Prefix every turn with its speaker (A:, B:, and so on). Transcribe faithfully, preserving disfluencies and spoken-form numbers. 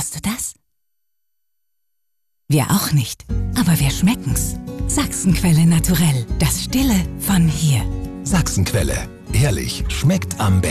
A: Hörst du das? Wir auch nicht, aber wir schmecken's. Sachsenquelle Naturell, das Stille von hier.
B: Sachsenquelle, ehrlich, schmeckt am besten.